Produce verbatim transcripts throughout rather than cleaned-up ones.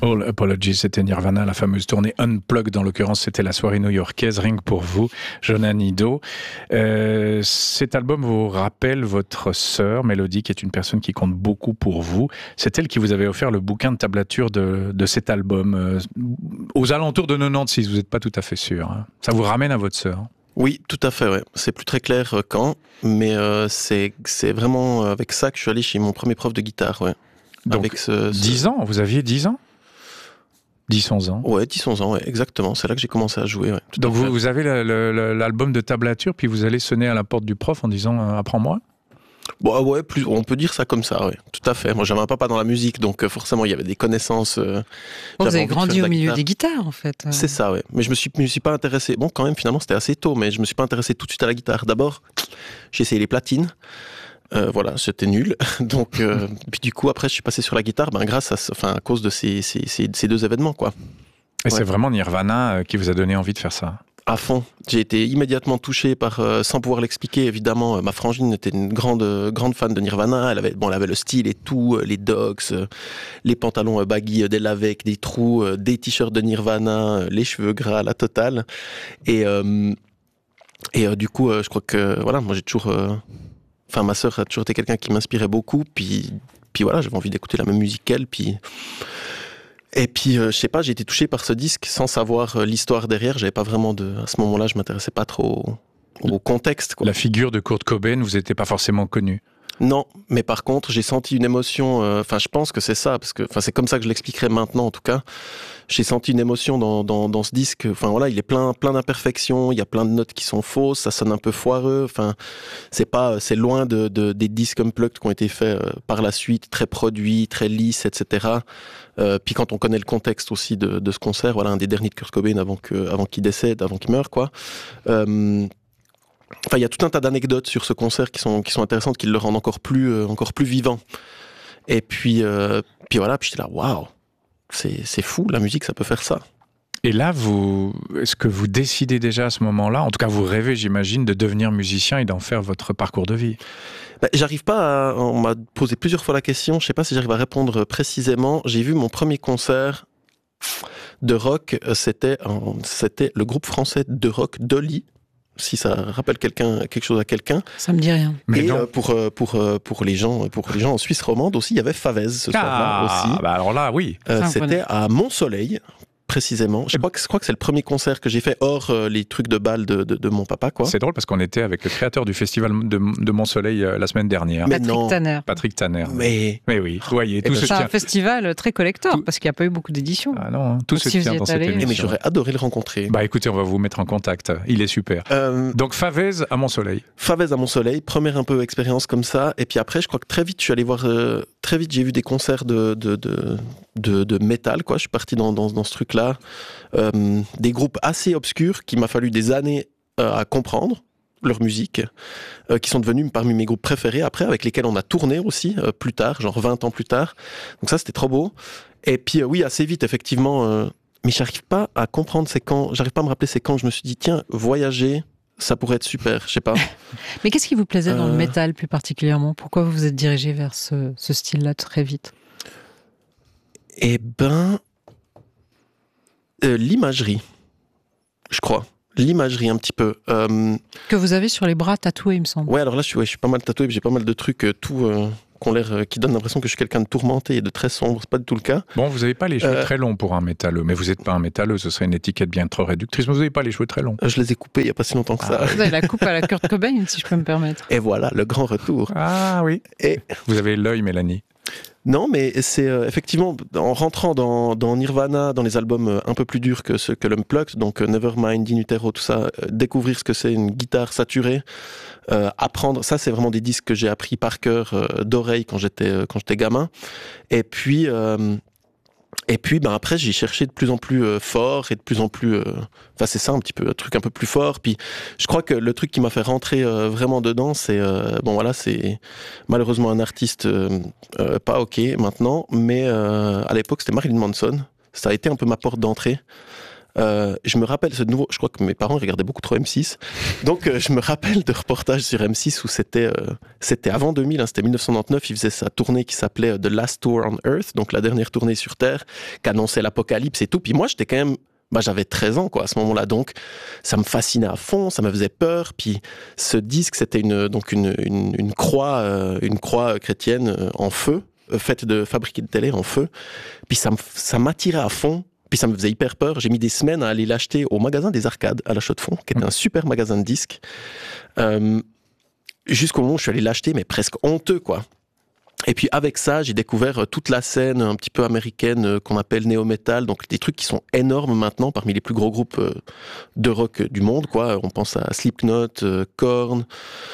All Apologies, c'était Nirvana, la fameuse tournée Unplugged, en l'occurrence c'était la soirée new-yorkaise, rien que pour vous, Jonan Nido. Euh, cet album vous rappelle votre sœur, Mélodie, qui est une personne qui compte beaucoup pour vous. C'est elle qui vous avait offert le bouquin de tablature de, de cet album, euh, aux alentours de quatre-vingt-seize, vous n'êtes pas tout à fait sûr. Hein. Ça vous ramène à votre sœur? Oui, tout à fait, ouais. C'est plus très clair euh, quand, mais euh, c'est, c'est vraiment avec ça que je suis allé chez mon premier prof de guitare, ouais. Donc, avec ce, ce... dix ans, vous aviez dix ans? dix onze ans. Ouais, dix onze ans, ouais, exactement. C'est là que j'ai commencé à jouer. Ouais, donc vous, vous avez le, le, l'album de tablature, puis vous allez sonner à la porte du prof en disant euh, « apprends-moi ». Bon, ouais, plus, on peut dire ça comme ça, ouais, tout à fait. Moi, j'avais un papa dans la musique, donc forcément, il y avait des connaissances. Euh, bon, vous avez grandi au milieu des guitares, en fait. C'est ça, ouais. Mais je me suis, me suis pas intéressé. Bon, quand même, finalement, c'était assez tôt, mais je me suis pas intéressé tout de suite à la guitare. D'abord, j'ai essayé les platines. Euh, voilà, c'était nul. Donc, euh, puis du coup, après, je suis passé sur la guitare, ben, grâce à, enfin, à cause de ces, ces, ces, ces deux événements, quoi. Et ouais. C'est vraiment Nirvana qui vous a donné envie de faire ça? À fond. J'ai été immédiatement touché par, euh, sans pouvoir l'expliquer, évidemment, euh, ma frangine était une grande, euh, grande fan de Nirvana. Elle avait, bon, elle avait le style et tout, euh, les Dogs, euh, les pantalons euh, baggy euh, d'Ella avec des trous, euh, des t-shirts de Nirvana, euh, les cheveux gras, la totale. Et, euh, et euh, du coup, euh, je crois que, voilà, moi j'ai toujours, euh, enfin, ma sœur a toujours été quelqu'un qui m'inspirait beaucoup. Puis, puis voilà, j'avais envie d'écouter la même musique qu'elle. Puis, Et puis, euh, je sais pas, j'ai été touché par ce disque sans savoir euh, l'histoire derrière. J'avais pas vraiment de, à ce moment-là, je m'intéressais pas trop au, au contexte, quoi. La figure de Kurt Cobain, vous n'étiez pas forcément connu? Non, mais par contre, j'ai senti une émotion. Enfin, euh, je pense que c'est ça, parce que, enfin, c'est comme ça que je l'expliquerai maintenant, en tout cas. J'ai senti une émotion dans dans, dans ce disque. Enfin voilà, il est plein plein d'imperfections. Il y a plein de notes qui sont fausses. Ça sonne un peu foireux. Enfin, c'est pas, c'est loin de, de des disques unplugged qui ont été faits euh, par la suite, très produits, très lisses, et cetera. Euh, puis quand on connaît le contexte aussi de de ce concert, voilà, un des derniers de Kurt Cobain avant que avant qu'il décède, avant qu'il meure, quoi. Euh, Enfin, il y a tout un tas d'anecdotes sur ce concert qui sont qui sont intéressantes, qui le rendent encore plus euh, encore plus vivant. Et puis euh, puis voilà, puis j'étais là, waouh, c'est c'est fou, la musique, ça peut faire ça. Et là, vous, est-ce que vous décidez déjà à ce moment-là, en tout cas vous rêvez, j'imagine, de devenir musicien et d'en faire votre parcours de vie? Ben, j'arrive pas à, on m'a posé plusieurs fois la question, je sais pas si j'arrive à répondre précisément. J'ai vu mon premier concert de rock, c'était c'était le groupe français de rock Dolly. Si ça rappelle quelqu'un, quelque chose à quelqu'un. Ça me dit rien. Mais et euh, pour pour pour les gens, pour les gens en Suisse romande aussi, il y avait Favez ce ah, soir-là aussi. Bah alors là, oui. Euh, c'était à Mont-Soleil. Précisément. Je crois, que, je crois que c'est le premier concert que j'ai fait hors euh, les trucs de bal de, de, de mon papa, quoi. C'est drôle parce qu'on était avec le créateur du festival de, de Mont-Soleil euh, la semaine dernière. Mais Patrick non. Tanner. Patrick Tanner. Mais, mais oui, vous voyez, tout ben, se c'est tient. Un festival très collector tout... parce qu'il n'y a pas eu beaucoup d'éditions. Ah non, tout se tient dans cette émission. Mais j'aurais adoré le rencontrer. Bah écoutez, on va vous mettre en contact. Il est super. Euh, Donc Favez à Mont-Soleil. Favez à Mont-Soleil, première un peu expérience comme ça. Et puis après, je crois que très vite, je suis allé voir. Euh, très vite, j'ai vu des concerts de de de de, de métal, quoi. Je suis parti dans dans, dans ce truc-là. Euh, des groupes assez obscurs qui m'a fallu des années euh, à comprendre leur musique, euh, qui sont devenus parmi mes groupes préférés après, avec lesquels on a tourné aussi euh, plus tard, genre vingt ans plus tard. Donc ça, c'était trop beau. Et puis euh, oui, assez vite, effectivement, euh, mais j'arrive pas à comprendre c'est quand, j'arrive pas à me rappeler c'est quand je me suis dit, tiens, voyager, ça pourrait être super, je sais pas. Mais qu'est-ce qui vous plaisait euh... dans le métal plus particulièrement? Pourquoi vous vous êtes dirigé vers ce, ce style-là très vite? Eh ben... Euh, l'imagerie, je crois. L'imagerie un petit peu. Euh... Que vous avez sur les bras tatoués, il me semble. Ouais, alors là, je suis, ouais, je suis pas mal tatoué, j'ai pas mal de trucs, euh, tout, euh, qui ont l'air, euh, qui donnent l'impression que je suis quelqu'un de tourmenté et de très sombre. C'est pas du tout le cas. Bon, vous avez pas les cheveux euh... très longs pour un métalleux, mais vous êtes pas un métalleux, ce serait une étiquette bien trop réductrice. Mais vous avez pas les cheveux très longs. Euh, je les ai coupés il y a pas si longtemps que ça. Ah, vous avez la coupe à la Kurt Cobain, si je peux me permettre. Et voilà, le grand retour. Ah oui. Et vous avez l'œil, Mélanie. Non, mais c'est euh, effectivement, en rentrant dans, dans Nirvana, dans les albums euh, un peu plus durs que ceux que l'Unplugged, donc euh, Nevermind, In Utero, tout ça, euh, découvrir ce que c'est une guitare saturée, euh, apprendre, ça c'est vraiment des disques que j'ai appris par cœur euh, d'oreille quand j'étais euh, quand j'étais gamin. Et puis euh, et puis ben après j'ai cherché de plus en plus euh, fort et de plus en plus, euh, enfin c'est ça un petit peu, un truc un peu plus fort. Puis je crois que le truc qui m'a fait rentrer euh, vraiment dedans, c'est euh, bon voilà, c'est malheureusement un artiste euh, euh, pas ok maintenant, mais euh, à l'époque c'était Marilyn Manson. Ça a été un peu ma porte d'entrée. Euh, je me rappelle ce nouveau, je crois que mes parents regardaient beaucoup trop M six, donc euh, je me rappelle de reportages sur M six où c'était, euh, c'était avant deux mille, hein, c'était dix-neuf cent quatre-vingt-neuf, il faisait sa tournée qui s'appelait The Last Tour on Earth, donc la dernière tournée sur Terre, qui annonçait l'apocalypse et tout. Puis moi, j'étais quand même, bah, j'avais treize ans quoi à ce moment-là, donc ça me fascinait à fond, ça me faisait peur. Puis ce disque, c'était une donc une une, une croix, euh, une croix chrétienne euh, en feu, euh, faite de fabriquée de télé en feu. Puis ça me ça m'attirait à fond. Puis ça me faisait hyper peur. J'ai mis des semaines à aller l'acheter au magasin des Arcades à La Chaux-de-Fonds, qui était un super magasin de disques. Euh, jusqu'au moment où je suis allé l'acheter, mais presque honteux, quoi. Et puis avec ça, j'ai découvert toute la scène un petit peu américaine qu'on appelle néo-metal, donc des trucs qui sont énormes maintenant, parmi les plus gros groupes de rock du monde, quoi. On pense à Slipknot, Korn,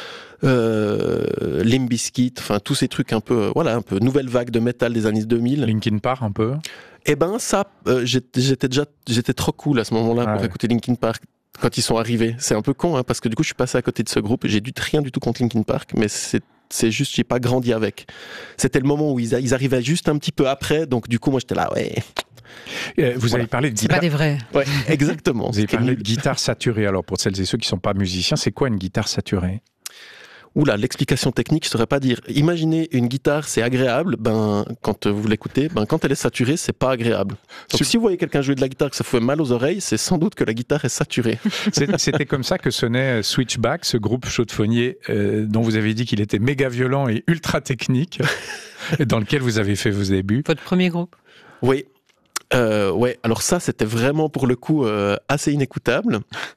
euh, Limp Bizkit, enfin tous ces trucs un peu, voilà, un peu nouvelle vague de métal des années deux mille. Linkin Park un peu. Eh ben ça, euh, j'étais, j'étais déjà, j'étais trop cool à ce moment-là ah pour ouais. écouter Linkin Park quand ils sont arrivés. C'est un peu con, hein, parce que du coup je suis passé à côté de ce groupe. J'ai dû rien du tout contre Linkin Park, mais c'est c'est juste j'ai pas grandi avec. C'était le moment où ils, ils arrivaient juste un petit peu après, donc du coup moi j'étais là, ouais. Euh, vous voilà. avez parlé de guitare. C'est pas des vrais. Ouais, exactement. Vous avez parlé de guitare saturée. Alors pour celles et ceux qui sont pas musiciens, c'est quoi une guitare saturée? Oula, l'explication technique, je saurais pas dire. Imaginez une guitare, c'est agréable. Ben, quand vous l'écoutez, ben, quand elle est saturée, c'est pas agréable. Donc, Super. Si vous voyez quelqu'un jouer de la guitare que ça fait mal aux oreilles, c'est sans doute que la guitare est saturée. C'était comme ça que sonnait Switchback, ce groupe chaudefonnier euh, dont vous avez dit qu'il était méga violent et ultra technique, et dans lequel vous avez fait vos débuts. Votre premier groupe. Oui. Euh, ouais. Alors ça, c'était vraiment pour le coup euh, assez inécoutable.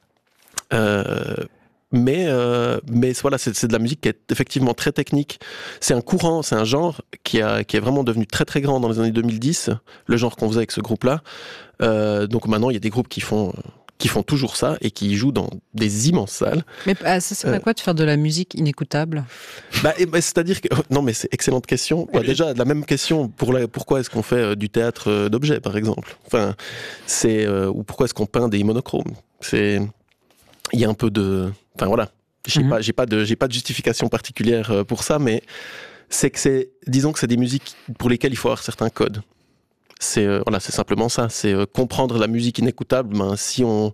Euh, Mais, euh, mais voilà, c'est, c'est de la musique qui est effectivement très technique. C'est un courant, c'est un genre qui, a, qui est vraiment devenu très très grand dans les années deux mille dix, le genre qu'on faisait avec ce groupe-là. Euh, donc maintenant, il y a des groupes qui font, qui font toujours ça et qui jouent dans des immenses salles. Mais ah, ça serait euh, quoi de faire de la musique inécoutable? bah, et, bah, C'est-à-dire que... Non, mais c'est excellente question. Bah, déjà, la même question, pour la, pourquoi est-ce qu'on fait euh, du théâtre euh, d'objets, par exemple, enfin, c'est, euh, ou pourquoi est-ce qu'on peint des monochromes? C'est... Il y a un peu de... Enfin voilà, j'ai mmh. pas, j'ai pas de, j'ai pas de justification particulière pour ça, mais c'est que c'est, disons que c'est des musiques pour lesquelles il faut avoir certains codes. C'est euh, voilà, c'est simplement ça. C'est euh, comprendre la musique inécoutable. Ben si on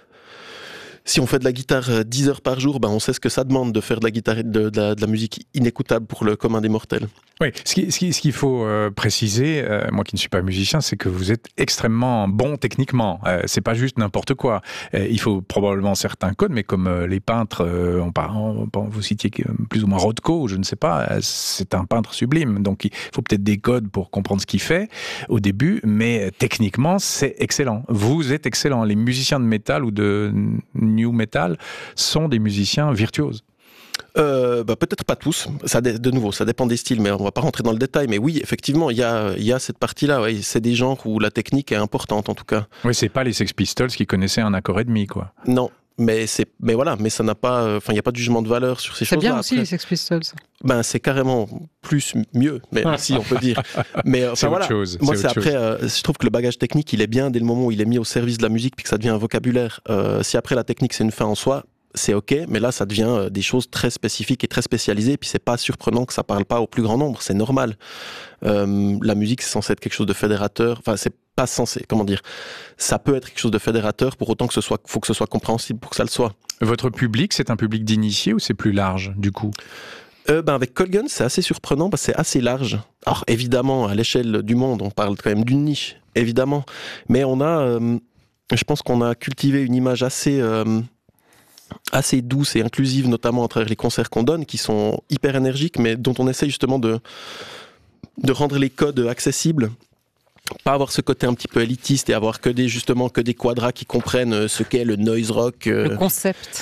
si on fait de la guitare dix heures par jour, ben on sait ce que ça demande de faire de la guitare, de, de, la, de la musique inécoutable pour le commun des mortels. Oui, ce, qui, ce, qui, ce qu'il faut euh, préciser, euh, moi qui ne suis pas musicien, c'est que vous êtes extrêmement bon techniquement. Euh, c'est pas juste n'importe quoi. Euh, il faut probablement certains codes, mais comme euh, les peintres, euh, on parle, on, vous citiez plus ou moins Rothko, je ne sais pas, euh, c'est un peintre sublime. Donc il faut peut-être des codes pour comprendre ce qu'il fait au début, mais techniquement c'est excellent. Vous êtes excellent. Les musiciens de métal ou de new metal sont des musiciens virtuoses. Euh, bah, peut-être pas tous, ça, de nouveau, ça dépend des styles, mais on va pas rentrer dans le détail. Mais oui, effectivement, il y a, y a cette partie-là. Ouais. C'est des genres où la technique est importante, en tout cas. Oui, c'est pas les Sex Pistols qui connaissaient un accord et demi, quoi. Non, mais c'est, mais voilà, mais ça n'a pas, enfin, il y a pas de jugement de valeur sur ces choses-là. C'est bien aussi après. Les Sex Pistols. Ben, c'est carrément plus mieux, mais si on peut dire. Mais enfin voilà. Chose, moi, c'est, c'est après. Euh, je trouve que le bagage technique, il est bien dès le moment où il est mis au service de la musique, puis que ça devient un vocabulaire. Euh, si après la technique c'est une fin en soi, c'est ok, mais là ça devient euh, des choses très spécifiques et très spécialisées, puis c'est pas surprenant que ça parle pas au plus grand nombre, c'est normal. Euh, la musique c'est censé être quelque chose de fédérateur, enfin c'est pas censé, comment dire, ça peut être quelque chose de fédérateur pour autant que ce soit, faut que ce soit compréhensible pour que ça le soit. Votre public, c'est un public d'initiés ou c'est plus large du coup? Euh, ben avec Colgun, c'est assez surprenant parce que c'est assez large. Alors évidemment, à l'échelle du monde, on parle quand même d'une niche, évidemment, mais on a, euh, je pense qu'on a cultivé une image assez euh, assez douce et inclusive, notamment à travers les concerts qu'on donne, qui sont hyper énergiques, mais dont on essaye justement de, de rendre les codes accessibles. Pas avoir ce côté un petit peu élitiste et avoir que des, justement, que des quadras qui comprennent ce qu'est le noise rock. Le concept.